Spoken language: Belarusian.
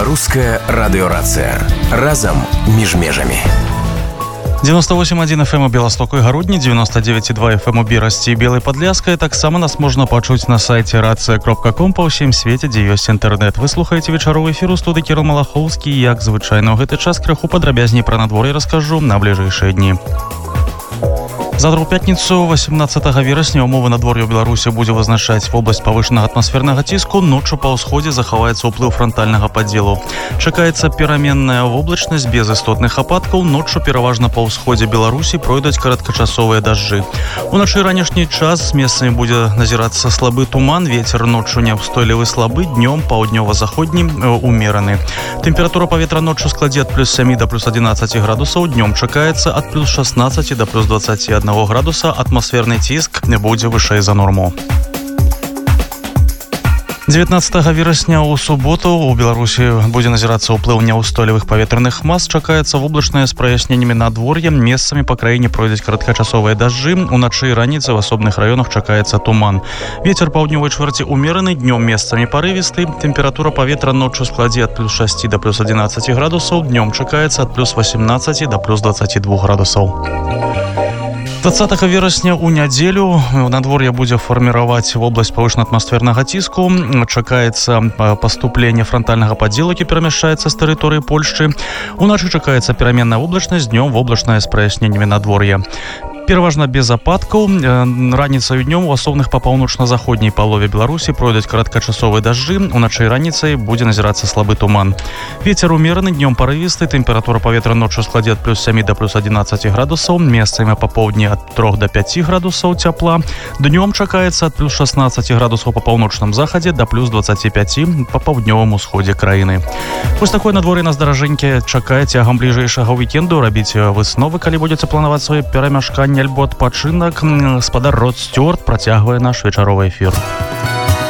Беларуская радыёрацыя. Разам між межамі. 98,1 FM у Беластоку і Гародні, 99,2 FM у Берасці і Белай Падляскай. Таксама нас можна пачуць на сайце racja.com па ўсім свеце, дзе ёсць інтэрнэт. Вы слухаеце вечаровы эфір у студыі Кірыл Малахоўскі. Як звычайна, ў гэты час крыху падрабязней пра надвор'е раскажу на бліжэйшыя дні. Завтра ў пятніцу, 18 верасня, умовы надвор'я ў Беларусі будзе вызначаць вобласць павышанага атмасфернага ціску. Ноччу па ўсходзе захаваецца ўплыў франтальнага падзелу. Чакаецца пераменная воблачнасць без істотных ападкаў. Ноччу пераважна па ўсходзе Беларусі пройдуць кароткачасовыя дажджы. Уначы ранішні час месцамі будзе назірацца слабы туман. Вецер ноччу няўстойлівы слабы, днём паўднёва-заходні умераны. Тэмпература паветра ноччу складзе ад +7 да +11 градусаў. Днём чакаецца ад +16 да +21 градуса. Атмасферны ціск будзе вышэй за норму. 19 верасня ў суботу у Беларусі будзе назірацца ўплыў няўстойлівых паветраных мас. Чакаецца воблачнае з праясненнямі надвор'я. Месцамі па краіне пройдуць кароткачасовыя дажджы. Уначы і раніцай у асобных раёнах чакаецца туман. Вецер паўднёвай чвэрці умераны, днём месцамі парывісты. Тэмпература паветра ноччу складзе ад +6 да +11 градусаў. Днём чакаецца ад +18 да +22 градусаў. 20 верасня ў нядзелю надвор'е будзе фарміраваць вобласць павышана-атмасфернага ціску. Чакаецца паступленне франтальнага падзелу, які перамяшчаецца з тэрыторыі Польшчы. Уначы чакаецца пераменная воблачнасць, днём воблачная з праясненнямі надвор'я. Пераважна без ападкаў. Раніцай і днём у асобных па паўночна-заходняй палове Беларусі пройдуць кароткачасовыя дажджы. Уначы і раніцай будзе назірацца слабы туман. Вецер умераны, днём парывісты. Тэмпература паветра ноччу складзе ад +7 да +11 градусаў. Месцамі па поўдні ад 3 да 5 градусаў цяпла. Днём чакаецца ад +16 градусаў па паўночным захадзе да +25 па паўднёвым усходзе краіны. Вось такое надвор'е нас даражэнькі чакае цягам бліжэйшага вікенду. Рабіце высновы, калі будзеце планаваць свае перамяшканні альбо адпачынак. Гаспадар Род Сцюарт працягвае наш вечаровы эфір.